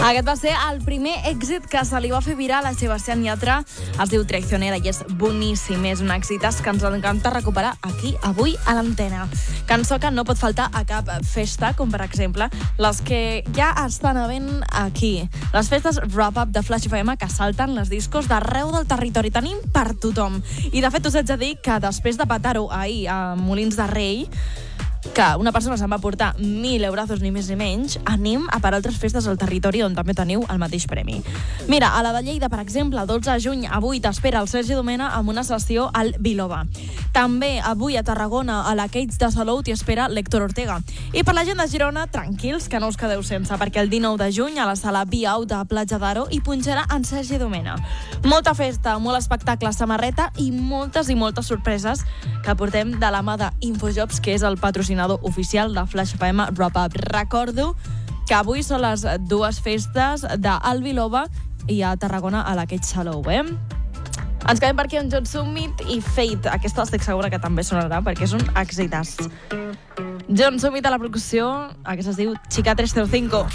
Aquest va ser el primer èxit que se li va fer viral a Sebastián Yatra. Es diu Traicionera i és boníssim. És un èxit que ens encanta recuperar aquí, avui, a l'antena. Cançó que no pot faltar a cap festa, com per exemple les que ja estan havent aquí. Les festes wrap-up de Flash FM que salten les discos d'arreu del territori. Tenim per tothom. I de fet us haig de dir que després de petar-ho ahir a Molins de Rei, que una persona se'n va portar 1.000 eurazos ni més ni menys, anem a per altres festes al territori on també teniu el mateix premi. Mira, a la de Lleida, per exemple, el 12 de juny, avui t'espera el Sergi Domena amb una sessió al Biloba. També avui a Tarragona, a la Cage de Salou, t'hi espera l'Héctor Ortega. I per la gent de Girona, tranquils, que no us quedeu sense, perquè el 19 de juny a la sala Be Out de Platja d'Aro hi punxarà en Sergi Domena. Molta festa, molt espectacle, samarreta i moltes sorpreses que portem de la mà d'Infojobs, que és el patrocinador oficial de Flash FM Wrap-Up. Recordo que avui són les dues festes d'Al Biloba i a Tarragona a la Cage Salou, Ens quedem per aquí amb John Summit i Fate. Aquesta estic segura que també sonarà perquè és un exitàs. John Summit a la percussió, aquesta es diu Chica 305.